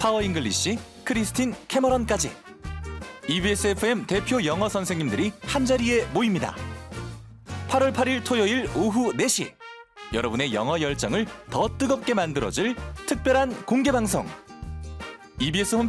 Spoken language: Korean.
파워 잉글리시 크리스틴 캐머런까지 EBS FM 대표 영어 선생님들이 한자리에 모입니다. 8월 8일 토요일 오후 4시 여러분의 영어 열정을 더 뜨겁게 만들어줄 특별한 공개방송 EBS 홈